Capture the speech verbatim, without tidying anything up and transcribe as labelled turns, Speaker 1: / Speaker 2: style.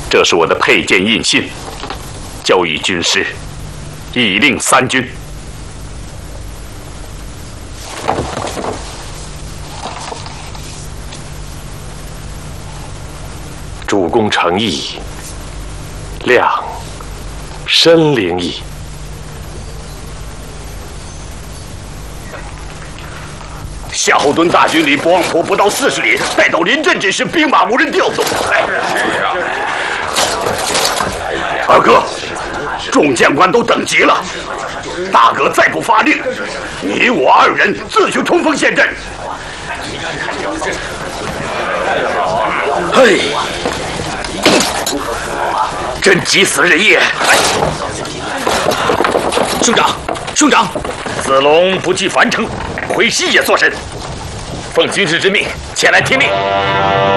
Speaker 1: 这是我的佩剑印信，交与军师，以令三军。主公诚意，亮深灵矣。夏侯惇大军离博望坡不到四十里，待到临阵之时，兵马无人调动。二哥，众将官都等急了，大哥再不发令，你我二人自去冲锋陷阵。嘿，真急死人也！
Speaker 2: 兄长，兄长，
Speaker 1: 子龙不惧樊城，回西野作甚？奉军师之命，前来听令。